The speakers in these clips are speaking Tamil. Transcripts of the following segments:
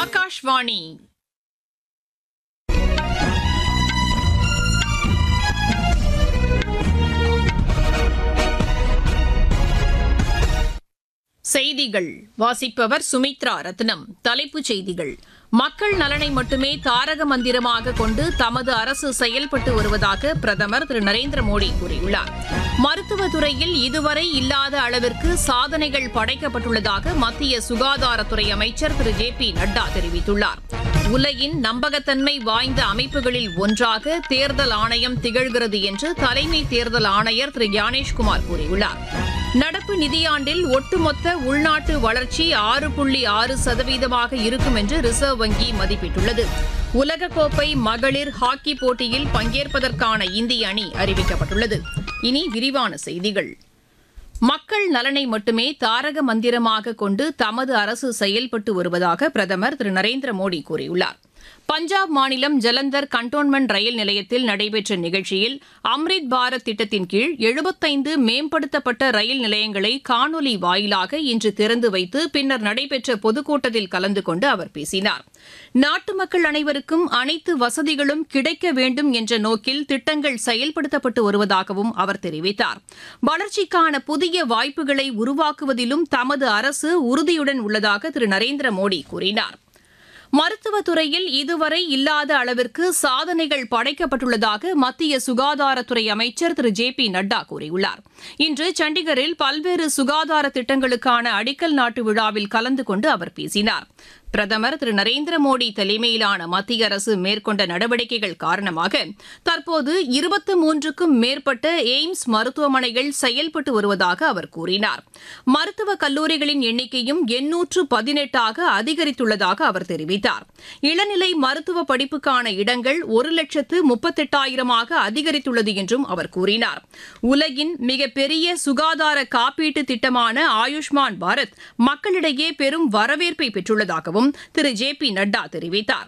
ஆகாஷ்வாணி. செய்திகள் வாசிப்பவர் சுமித்ரா ரத்னம். தலைப்புச் செய்திகள்: மக்கள் நலனை மட்டுமே தாரக மந்திரமாக கொண்டு தமது அரசு செயல்பட்டு வருவதாக பிரதமர் திரு நரேந்திர மோடி கூறியுள்ளார். மருத்துவத்துறையில் இதுவரை இல்லாத அளவிற்கு சாதனைகள் படைக்கப்பட்டுள்ளதாக மத்திய சுகாதாரத்துறை அமைச்சர் திரு ஜே.பி. நட்டா தெரிவித்துள்ளார். உலகின் நம்பகத்தன்மை வாய்ந்த அமைப்புகளில் ஒன்றாக தேர்தல் ஆணையம் திகழ்கிறது என்று தலைமை தேர்தல் ஆணையர் திரு ஞானேஷ்குமார் கூறியுள்ளார். நடப்பு நிதியாண்டில் ஒட்டுமொத்த உள்நாட்டு வளர்ச்சி 6.6% இருக்கும் என்று ரிசர்வ் வங்கி மதிப்பிட்டுள்ளது. உலகக்கோப்பை மகளிர் ஹாக்கி போட்டியில் பங்கேற்பதற்கான இந்திய அணி அறிவிக்கப்பட்டுள்ளது. இனி விரிவான செய்திகள். மக்கள் நலனை மட்டுமே தாரக மந்திரமாக கொண்டு தமது அரசு செயல்பட்டு வருவதாக பிரதமர் திரு நரேந்திர மோடி கூறியுள்ளார். பஞ்சாப் மாநிலம் ஜலந்தர் கண்டோன்மெண்ட் ரயில் நிலையத்தில் நடைபெற்ற நிகழ்ச்சியில் அம்ரித் பாரத் திட்டத்தின் கீழ் 75 மேம்படுத்தப்பட்ட ரயில் நிலையங்களை காணொலி வாயிலாக இன்று திறந்து வைத்து பின்னர் நடைபெற்ற பொதுக்கூட்டத்தில் கலந்து கொண்டு அவர் பேசினார். நாட்டு மக்கள் அனைவருக்கும் அனைத்து வசதிகளும் கிடைக்க வேண்டும் என்ற நோக்கில் திட்டங்கள் செயல்படுத்தப்பட்டு வருவதாகவும் அவர் தெரிவித்தார். வளர்ச்சிக்கான புதிய வாய்ப்புகளை உருவாக்குவதிலும் தமது அரசு உறுதியுடன் உள்ளதாக திரு நரேந்திர மோடி கூறினார். மருத்துவத்துறையில் இதுவரை இல்லாத அளவிற்கு சாதனைகள் படைக்கப்பட்டுள்ளதாக மத்திய சுகாதாரத்துறை அமைச்சர் திரு ஜே.பி. நட்டா கூறியுள்ளார். இன்று சண்டிகரில் பல்வேறு சுகாதார திட்டங்களுக்கான அடிக்கல் நாட்டு விழாவில் கலந்து கொண்டு அவர் பேசினார். பிரதமர் திரு நரேந்திர மோடி தலைமையிலான மத்திய அரசு மேற்கொண்ட நடவடிக்கைகள் காரணமாக தற்போது 23க்கும் மேற்பட்ட எய்ம்ஸ் மருத்துவமனைகள் செயல்பட்டு வருவதாக அவர் கூறினார். மருத்துவக் கல்லூரிகளின் எண்ணிக்கையும் 818ஆக அதிகரித்துள்ளதாக அவர் தெரிவித்தார். இளநிலை மருத்துவ படிப்புக்கான இடங்கள் 1,38,000ஆக அதிகரித்துள்ளது என்றும் அவர் கூறினார். உலகின் மிகப்பெரிய சுகாதார காப்பீட்டு திட்டமான ஆயுஷ்மான் பாரத் மக்களிடையே பெரும் வரவேற்பை பெற்றுள்ளதாகவும் திரு ஜே.பி. நட்டா தெரிவித்தார்.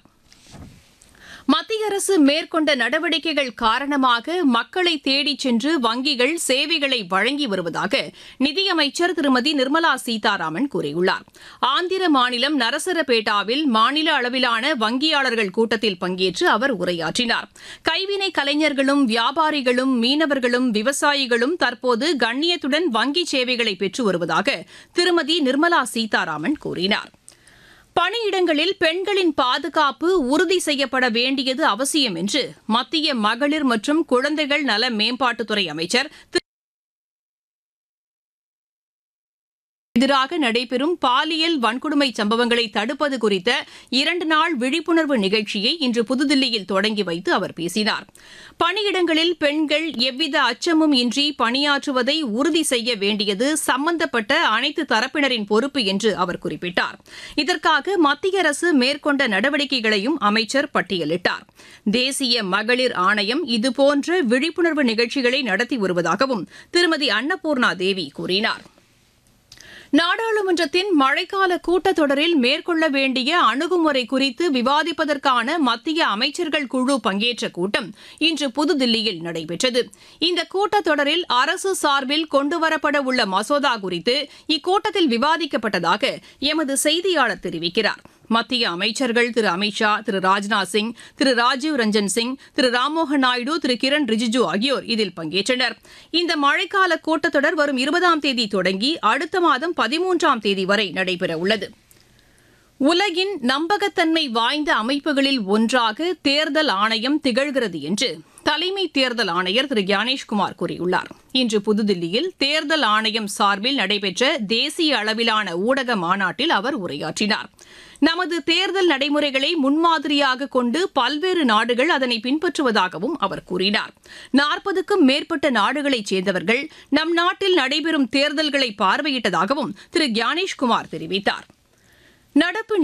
மத்திய அரசு மேற்கொண்ட நடவடிக்கைகள் காரணமாக மக்களை தேடிச் சென்று வங்கிகள் சேவைகளை வழங்கி வருவதாக நிதியமைச்சர் திருமதி நிர்மலா சீதாராமன் கூறியுள்ளார். ஆந்திர மாநிலம் நரசரபேட்டாவில் மாநில அளவிலான வங்கியாளர்கள் கூட்டத்தில் பங்கேற்று அவர் உரையாற்றினார். கைவினை கலைஞர்களும் வியாபாரிகளும் மீனவர்களும் விவசாயிகளும் தற்போது கண்ணியத்துடன் வங்கி சேவைகளை பெற்று வருவதாக திருமதி நிர்மலா சீதாராமன் கூறினார். பணியிடங்களில் பெண்களின் பாதுகாப்பு உறுதி செய்யப்பட வேண்டியது அவசியம் என்று மத்திய மகளிர் மற்றும் குழந்தைகள் நல மேம்பாட்டுத்துறை அமைச்சர் எதிராக நடைபெறும் பாலியல் வன்கொடுமை சம்பவங்களை தடுப்பது குறித்த 2 நாள் விழிப்புணர்வு நிகழ்ச்சியை இன்று புதுதில்லியில் தொடங்கி வைத்து அவர் பேசினார். பணியிடங்களில் பெண்கள் எவ்வித அச்சமும் இன்றி பணியாற்றுவதை உறுதி செய்ய வேண்டியது சம்பந்தப்பட்ட அனைத்து தரப்பினரின் பொறுப்பு என்று அவர் குறிப்பிட்டார். இதற்காக மத்திய அரசு மேற்கொண்ட நடவடிக்கைகளையும் அமைச்சர் பட்டியலிட்டார். தேசிய மகளிர் ஆணையம் இதுபோன்ற விழிப்புணர்வு நிகழ்ச்சிகளை நடத்தி வருவதாகவும் திருமதி அன்னபூர்ணா தேவி கூறினார். நாடாளுமன்றத்தின் மழைக்கால கூட்டத்தொடரில் மேற்கொள்ள வேண்டிய அணுகுமுறை குறித்து விவாதிப்பதற்கான மத்திய அமைச்சர்கள் குழு பங்கேற்ற கூட்டம் இன்று புதுதில்லியில் நடைபெற்றது. இந்த கூட்டத்தொடரில் அரசு சார்பில் கொண்டுவரப்பட உள்ள மசோதா குறித்து இக்கூட்டத்தில் விவாதிக்கப்பட்டதாக எமது செய்தியாளர் தெரிவிக்கிறார். மத்திய அமைச்சர்கள் திரு அமித் ஷா, திரு ராஜ்நாத் சிங், திரு ராஜீவ் ரஞ்சன் சிங், திரு ராம்மோகன் நாயுடு, திரு கிரண் ரிஜிஜு ஆகியோர் இதில் பங்கேற்றனர். இந்த மழைக்கால கூட்டத்தொடர் வரும் 20ஆம் தேதி தொடங்கி அடுத்த மாதம் 13ஆம் தேதி வரை நடைபெறவுள்ளது. உலகின் நம்பகத்தன்மை வாய்ந்த அமைப்புகளில் ஒன்றாக தேர்தல் ஆணையம் திகழ்கிறது என்று தலைமை தேர்தல் ஆணையர் திரு ஞானேஷ்குமார் கூறியுள்ளார். இன்று புதுதில்லியில் தேர்தல் ஆணையம் சார்பில் நடைபெற்ற தேசிய அளவிலான ஊடக மாநாட்டில் அவர் உரையாற்றினார். நமது தேர்தல் நடைமுறைகளை முன்மாதிரியாக கொண்டு பல்வேறு நாடுகள் அதனை பின்பற்றுவதாகவும் அவர் கூறினார். 40க்கும் மேற்பட்ட நாடுகளைச் சேர்ந்தவர்கள் நம் நாட்டில் நடைபெறும் தேர்தல்களை பார்வையிட்டதாகவும் திரு ஞானேஷ்குமார் தெரிவித்தார். நடப்பு